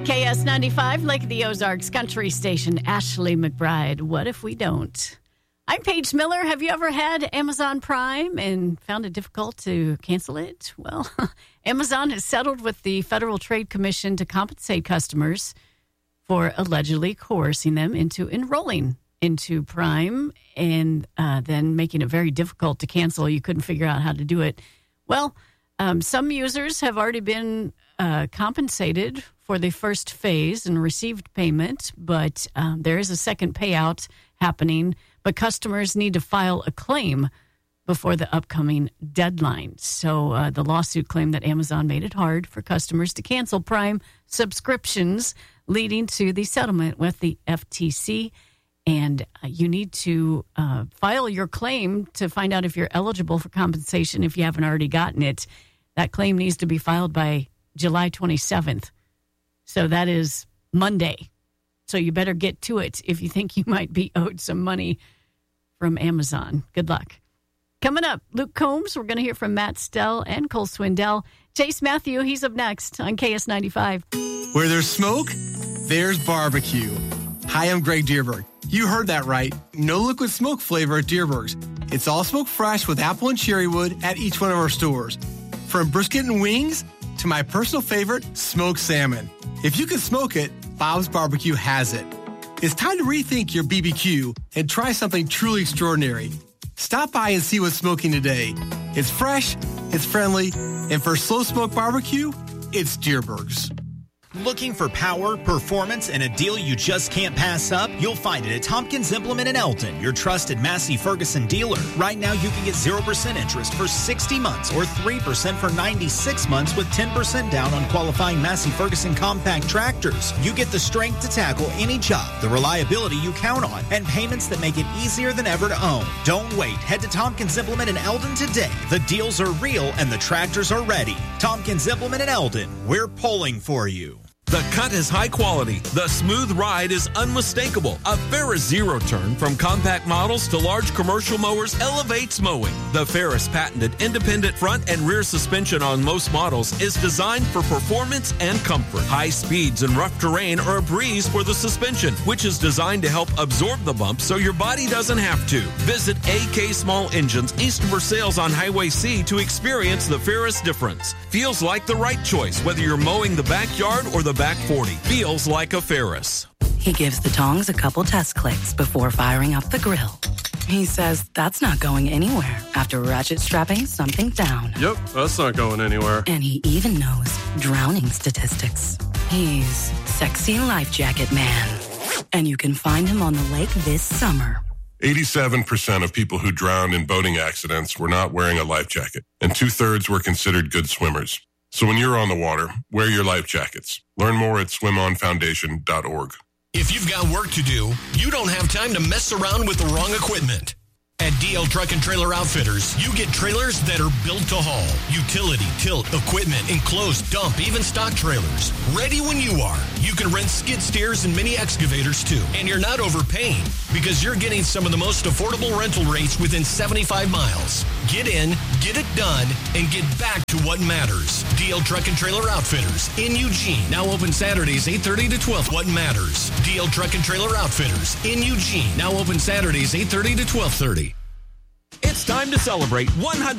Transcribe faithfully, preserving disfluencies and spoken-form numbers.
K S ninety-five, Lake of the Ozarks Country Station, Ashley McBride. What if we don't? I'm Paige Miller. Have you ever had Amazon Prime and found it difficult to cancel it? Well, Amazon has settled with the Federal Trade Commission to compensate customers for allegedly coercing them into enrolling into Prime and uh, then making it very difficult to cancel. You couldn't figure out how to do it. Well, um, some users have already been uh, compensated for the first phase and received payment, but um, there is a second payout happening, but customers need to file a claim before the upcoming deadline. So uh, the lawsuit claimed that Amazon made it hard for customers to cancel Prime subscriptions, leading to the settlement with the F T C. And uh, you need to uh, file your claim to find out if you're eligible for compensation if you haven't already gotten it. That claim needs to be filed by July twenty-seventh. So that is Monday. So you better get to it if you think you might be owed some money from Amazon. Good luck. Coming up, Luke Combs. We're going to hear from Matt Stell and Cole Swindell. Chase Matthew, he's up next on K S ninety-five. Where there's smoke, there's barbecue. Hi, I'm Greg Dierberg. You heard that right. No liquid smoke flavor at Dierberg's. It's all smoke fresh with apple and cherry wood at each one of our stores. From brisket and wings to my personal favorite, smoked salmon. If you can smoke it, Bob's Barbecue has it. It's time to rethink your B B Q and try something truly extraordinary. Stop by and see what's smoking today. It's fresh, it's friendly, and for slow smoke barbecue, it's Dierberg's. Looking for power, performance, and a deal you just can't pass up? You'll find it at Tompkins Implement in Eldon, your trusted Massey Ferguson dealer. Right now, you can get zero percent interest for sixty months or three percent for ninety-six months with ten percent down on qualifying Massey Ferguson compact tractors. You get the strength to tackle any job, the reliability you count on, and payments that make it easier than ever to own. Don't wait. Head to Tompkins Implement in Eldon today. The deals are real and the tractors are ready. Tompkins Implement in Eldon. We're pulling for you. The cut is high quality. The smooth ride is unmistakable. A Ferris Zero Turn from compact models to large commercial mowers elevates mowing. The Ferris patented independent front and rear suspension on most models is designed for performance and comfort. High speeds and rough terrain are a breeze for the suspension, which is designed to help absorb the bump so your body doesn't have to. Visit A K Small Engines East of Versailles on Highway C to experience the Ferris difference. Feels like the right choice, whether you're mowing the backyard or the back forty. Feels like a Ferris. He gives the tongs a couple test clicks before firing up the grill. He says that's not going anywhere after ratchet strapping something down. Yep, that's not going anywhere. And he even knows drowning statistics. He's Sexy Life Jacket Man. And you can find him on the lake this summer. eighty-seven percent of people who drowned in boating accidents were not wearing a life jacket, and two-thirds were considered good swimmers. So when you're on the water, wear your life jackets. Learn more at swim on foundation dot org. If you've got work to do, you don't have time to mess around with the wrong equipment. At D L Truck and Trailer Outfitters, you get trailers that are built to haul. Utility, tilt, equipment, enclosed, dump, even stock trailers. Ready when you are. You can rent skid steers and mini excavators too. And you're not overpaying because you're getting some of the most affordable rental rates within seventy-five miles. Get in, get it done, and get back to what matters. D L Truck and Trailer Outfitters in Eugene. Now open Saturdays eight thirty to twelve. What matters? D L Truck and Trailer Outfitters in Eugene. Now open Saturdays eight thirty to twelve thirty. It's time to celebrate one hundred